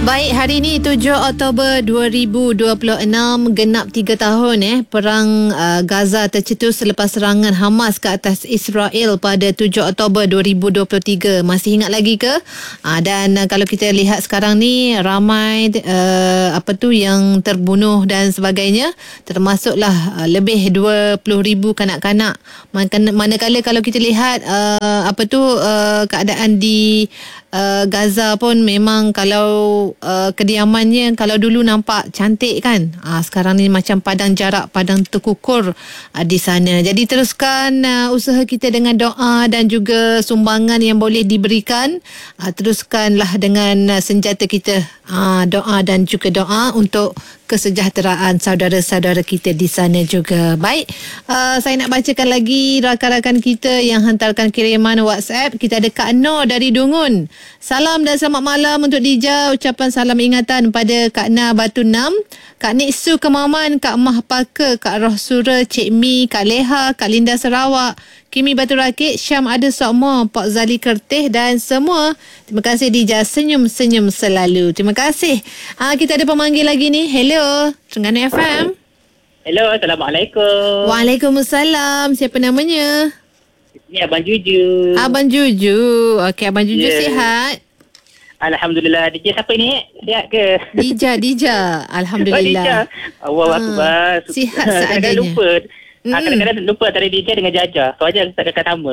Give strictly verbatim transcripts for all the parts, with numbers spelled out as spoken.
Baik, hari ini tujuh Oktober dua ribu dua puluh enam, genap tiga tahun eh perang uh, Gaza tercetus selepas serangan Hamas ke atas Israel pada tujuh Oktober dua ribu dua puluh tiga. Masih ingat lagi ke? Uh, dan uh, kalau kita lihat sekarang ni ramai uh, apa tu yang terbunuh dan sebagainya, termasuklah uh, lebih dua puluh ribu kanak-kanak. Manakala kalau kita lihat uh, apa tu uh, keadaan di Uh, Gaza pun memang kalau uh, kediamannya kalau dulu nampak cantik kan, uh, sekarang ni macam padang jarak, padang terkukur uh, di sana. Jadi teruskan uh, usaha kita dengan doa dan juga sumbangan yang boleh diberikan. Uh, teruskanlah dengan uh, senjata kita, uh, doa dan juga doa untuk kesejahteraan saudara-saudara kita di sana juga. Baik, uh, saya nak bacakan lagi rakan-rakan kita yang hantarkan kiriman WhatsApp. Kita ada Kak Nur dari Dungun. Salam dan selamat malam untuk Dija. Ucapan salam ingatan pada Kak Na Batu Enam, Kak Niksu Kemaman, Kak Mah Paka, Kak Roh Sura, Cik Mi, Kak Leha, Kak Linda Sarawak, Kimi Batu Rakit, Syam Ada Sokmo, Pak Zali Kertih dan semua. Terima kasih Dija, senyum-senyum selalu. Terima kasih. Ah, kita ada pemanggil lagi ni. Hello, Terengganu F M. Hello, Assalamualaikum. Waalaikumsalam. Siapa namanya? Ini Abang Juju. Abang Juju. Okey, Abang Juju yeah. Sihat? Alhamdulillah. D J siapa ni? Sihat ke? Dija, Dija. Alhamdulillah. Oh, Dija. Allah Akbar. Sihat seadanya. Kadang-kadang lupa. Mm. Ha, kadang-kadang lupa antara D J dengan Jaja. So aja tak kata sama.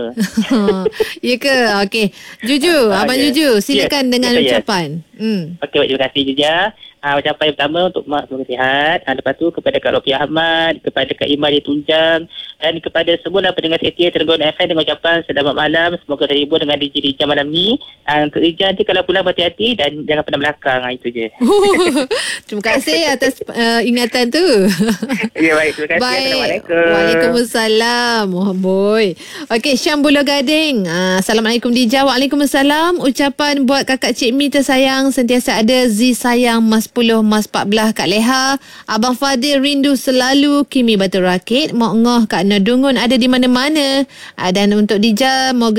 Ya ke? Okey. Juju, Ah, Abang yeah. Juju, silakan yes. dengan yes, ucapan. Yes. Hmm. Okey, baik, terima kasih Jaja. Ha, ucapan yang pertama untuk Mak semoga sihat. Ha, lepas tu kepada Kak Rofiah Ahmad, kepada Kak Iman di Tunjang dan kepada semua pendengar setia Terengganu F M dengan ucapan selamat malam. Semoga terhibur dengan D J Dija malam ni. Ha, untuk Dija nanti kalau pulang berhati-hati dan jangan pernah belakang. Ha, itu je. Terima kasih atas uh, ingatan tu. Ya, baik. Terima kasih. Baik. Assalamualaikum. Waalaikumsalam. Oh boy. Okey, Syam Buloh Gading. Uh, Assalamualaikum Dija. Waalaikumsalam. Ucapan buat kakak Cik Mi tersayang, sentiasa ada Z sayang Mas sepuluh Mas empat belas Kak Leha, Abang Fadil rindu selalu, Kimi Batu Rakit, Mok Ngoh Kak Nodungun ada di mana-mana. Uh, dan untuk Dija, moga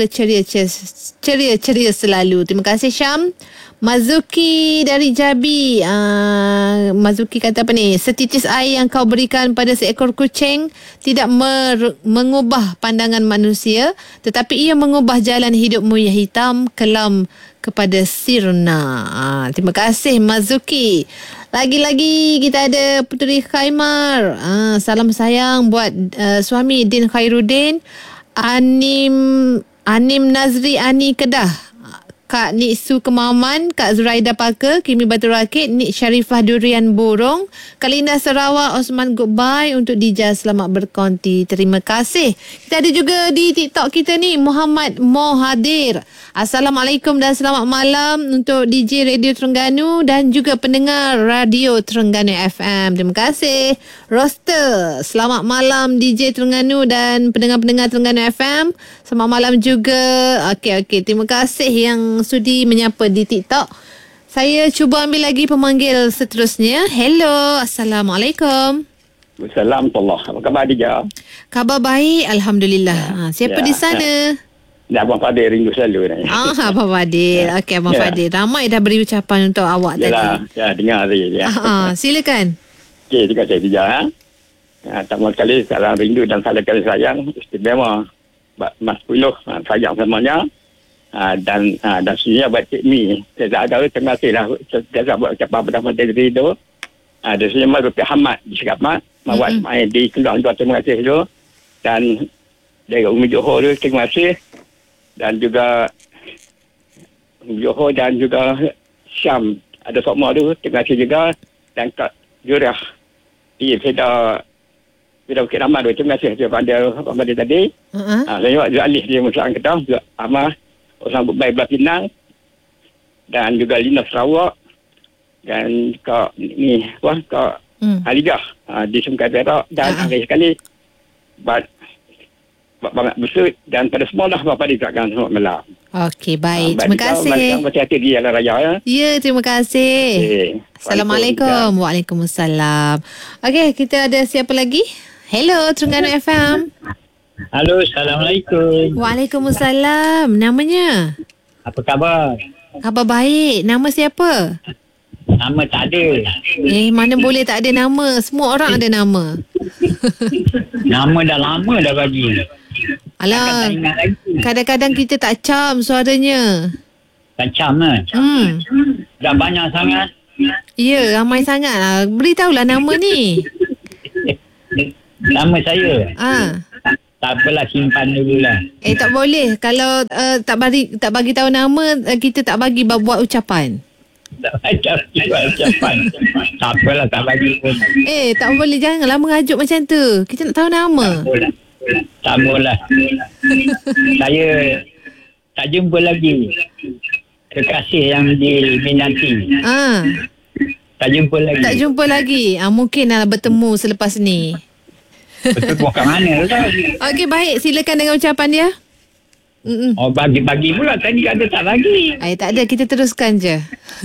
ceria-ceria selalu. Terima kasih Syam. Mazuki dari Jabi. uh, Mazuki kata apa ni? Setitis air yang kau berikan pada seekor kucing tidak mer- mengubah pandangan manusia, tetapi ia mengubah jalan hidupmu yang hitam kelam kepada sirna. uh, Terima kasih Mazuki. Lagi-lagi kita ada Puteri Khaimar. uh, Salam sayang buat uh, suami Din Khairuddin, Anim Anim Nazri Ani Kedah, Kak Niksu Kemaman, Kak Zuraida Paka, Kimi Batu Rakit, Nik Syarifah Durian Borong, Kak Linda Sarawak, Osman Goodbye, untuk Dija selamat berkonti. Terima kasih. Kita ada juga di TikTok kita ni Muhammad Mohadir. Assalamualaikum dan selamat malam untuk D J Radio Terengganu dan juga pendengar Radio Terengganu F M. Terima kasih. Roster, selamat malam D J Terengganu dan pendengar-pendengar Terengganu F M. Selamat malam juga. Okey, okey. Terima kasih yang sudi menyapa di TikTok. Saya cuba ambil lagi pemanggil seterusnya. Hello, Assalamualaikum. Assalamualaikum. Apa khabar Dija? Khabar baik, Alhamdulillah. Ya, ha, siapa ya, di sana? Ya, Abang Fadil rindu selalu ni. Ah, Abang Fadil. Ya. Okey, Abang ya. Fadil. Ramai dah beri ucapan untuk awak Yalah, tadi. Ya, dengar tadi. Ya. Ah, silakan. Okey, terima kasih Dija. Ha? Ya, pertama sekali, salam rindu dan salam kasih sayang. Istimewa. Mas Puluh, sayang semuanya. Ha, dan ha, dan sebenarnya buat Cik Mi. Saya tak ada, terima kasih lah. Saya buat ucapan pertama dari itu. Ha, dan sebenarnya Rupiah Ahmad di Sekamat. Mawat mm-hmm. main di Keluang Dua, terima kasih tu. Dan dari Umi Johor tu, terima kasih. Dan juga Umi Johor dan juga Syam Ada Sokmo tu, terima kasih juga. Dan Kak Jurah. Iya, saya dah Bila Bukit Rahman tu, terima kasih kepada Abang Fadil tadi. Uh-huh. Ha, saya juga Alif di Musyawarah Kedah, juga Ahmad, orang Baik Belah Pinang, dan juga Lina Sarawak, dan Kak ni, apa, Kak hmm. Haligah ha, di Sungai Perak, dan uh-huh. akhir sekali, buat banyak besut, dan pada semua lah Bapak dikatakan selamat malam. Okey, baik. Ha, terima kasih. Terima kasih hati di Jalan Raya. Ya, ya terima kasih. Okay. Assalamualaikum. Waalaikumsalam. Okey, kita ada siapa lagi? Hello, Terengganu F M. Halo, Assalamualaikum. Waalaikumsalam. Namanya? Apa khabar? Khabar baik. Nama siapa? Nama tak ada. Eh, mana boleh tak ada nama. Semua orang ada nama. Nama dah lama dah bagi. Alah, Tak ingat lagi. kadang-kadang kita tak cam suaranya. Macam lah. Hmm. Dah banyak sangat. Ya, ramai sangat lah. Beritahulah nama ni. Nama saya. Ah. Tak apalah, simpan dululah. Eh, tak boleh. Kalau uh, tak bagi tak bagi tahu nama, uh, kita tak bagi buat ucapan. Tak macam ucapan. Tak apalah, tak bagi pun. Eh, tak boleh. Janganlah mengajuk macam tu. Kita nak tahu nama. Tak apalah. Tak apalah. Saya tak jumpa lagi kekasih yang diminati. Ah, Tak jumpa lagi. tak jumpa lagi. Ah, mungkin lah bertemu selepas ni. Betul pun kat mana tu? Okey, baik. Silakan dengan ucapan dia. Mm-mm. Oh, bagi-bagi pula. Tadi kata tak bagi. Ay, tak ada. Kita teruskan je.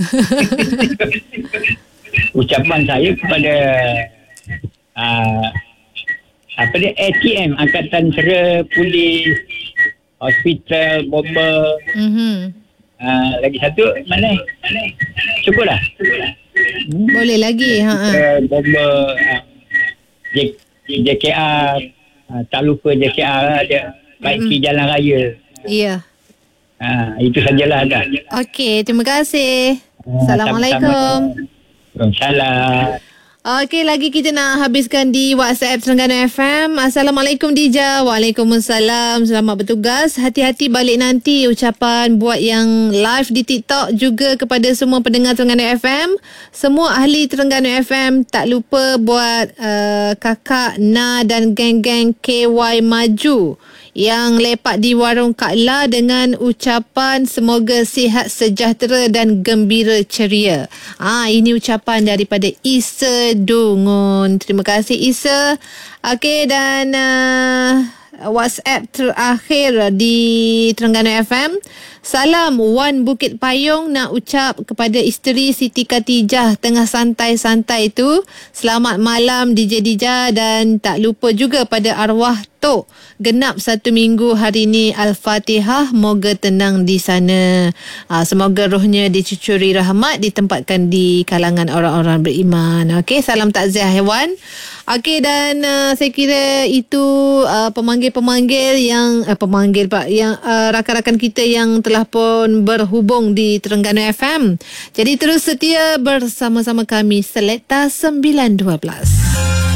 Ucapan saya kepada uh, apa dia, A T M, Angkatan Tentera, Polis, Hospital, Bomber, Mm-hmm. uh, lagi satu mana? Syukurlah. Hmm? Boleh lagi. Ha, ha. Uh, Bomber, uh, J, J K R, uh, tak lupa J K R lah, dia baiki Mm-mm. jalan raya. Ya. Uh, itu sajalah dah. Okey, terima kasih. Uh, Assalamualaikum. Waalaikumsalam. Okey, lagi kita nak habiskan di WhatsApp Terengganu F M. Assalamualaikum Dija. Waalaikumsalam. Selamat bertugas. Hati-hati balik nanti. Ucapan buat yang live di TikTok juga kepada semua pendengar Terengganu F M. Semua ahli Terengganu F M, tak lupa buat uh, kakak Na dan geng-geng K Y Maju yang lepak di warung Kak La dengan ucapan semoga sihat, sejahtera dan gembira ceria. Ah, ini ucapan daripada Isa Dungun. Terima kasih Isa. Okey, dan uh, WhatsApp terakhir di Terengganu F M. Salam Wan Bukit Payung, nak ucap kepada isteri Siti Khatijah tengah santai-santai tu. Selamat malam D J Dija, dan tak lupa juga pada arwah Tok. Genap satu minggu hari ni. Al-Fatihah. Moga tenang di sana. Aa, semoga rohnya dicucuri rahmat, ditempatkan di kalangan orang-orang beriman. Okey, salam takziah hewan. Okey, dan uh, saya kira itu uh, pemanggil-pemanggil yang uh, pemanggil Pak yang uh, rakan-rakan kita yang telah pun berhubung di Terengganu F M. Jadi terus setia bersama-sama kami Selekta sembilan dua belas.